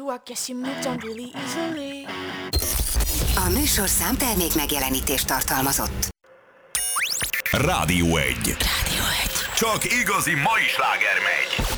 I guess you moved on really easily. A műsorszám termék megjelenítést tartalmazott. Rádió 1. Rádió 1. Csak igazi mai sláger megy.